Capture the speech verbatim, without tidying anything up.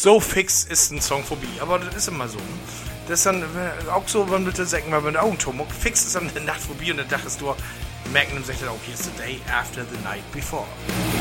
so fix ist ein Song vorbei. Aber das ist immer so. Das ist dann auch so, wenn du sagen wir mit den Augen tun, fix ist dann die Nacht vorbei und der Tag ist durch. Merken im Sector auch, here's the day after the night before.